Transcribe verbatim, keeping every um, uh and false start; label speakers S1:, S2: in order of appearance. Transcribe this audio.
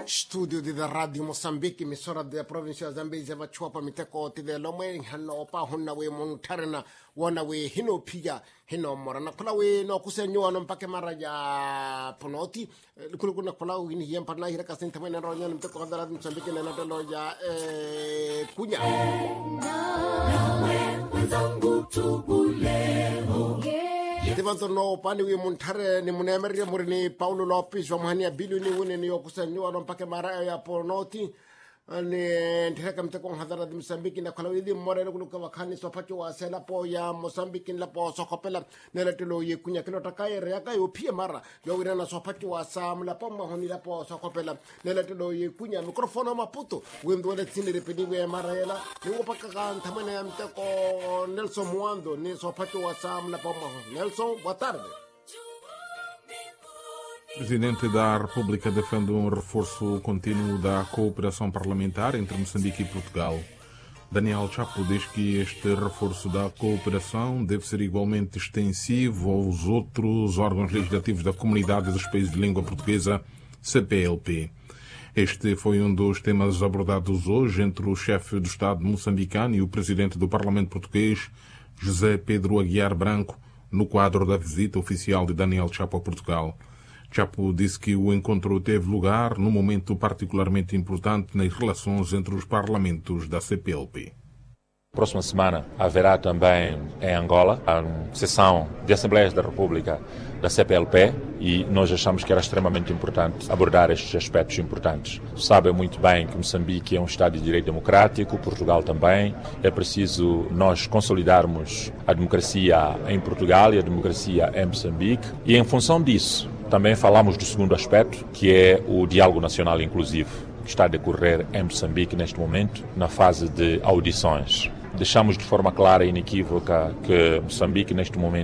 S1: Studio di Radio Mozambique, emissora da província de Zambésia, Vachuapa, Miteko, Tide Lomé, Hanopa, Hunawe, Montarena, Wanawe, Hino Piga, Hino Morana, Kulawe, no Kusenyo, no Pakemaraja Ponoti, Kulukuna Kulau, in Yampana, Hiracasintamana, Royan, Miteko, the Radio Mozambique, and Analoya, Cunha. Devanto no pani wi montare ni munemer murini Paulo Lopes wa mahania bilioni wini ni okusanyo adon pake mara ya ponoti ni ndeka mteko hadara di Mozambique na kala widi moreno kuluka wakani so pacho wa sela po ya Mozambique la po sokopela neletelo ye kunya kilo takaye reaka yo pia mara yo wirana so pacho wa sam la po mahoni la po sokopela neletelo ye kunya microfono Maputo wendo le tsini repedi we mara yela ni upaka kan tamana ya mteko Nelson Mwando ni so pacho wa sam la po mahoni Nelson, boa tarde.
S2: O Presidente da República defende um reforço contínuo da cooperação parlamentar entre Moçambique e Portugal. Daniel Chapo diz que este reforço da cooperação deve ser igualmente extensivo aos outros órgãos legislativos da Comunidade dos Países de Língua Portuguesa, C P L P. Este foi um dos temas abordados hoje entre o chefe do Estado moçambicano e o Presidente do Parlamento Português, José Pedro Aguiar Branco, no quadro da visita oficial de Daniel Chapo a Portugal. Chapo disse que o encontro teve lugar num momento particularmente importante nas relações entre os parlamentos da C P L P.
S3: Próxima semana haverá também em Angola a sessão de Assembleias da República da C P L P e nós achamos que era extremamente importante abordar estes aspectos importantes. Sabem muito bem que Moçambique é um Estado de Direito Democrático, Portugal também. É preciso nós consolidarmos a democracia em Portugal e a democracia em Moçambique e em função disso também falamos do segundo aspecto, que é o diálogo nacional inclusivo, que está a decorrer em Moçambique neste momento, na fase de audições. Deixamos de forma clara e inequívoca que Moçambique neste momento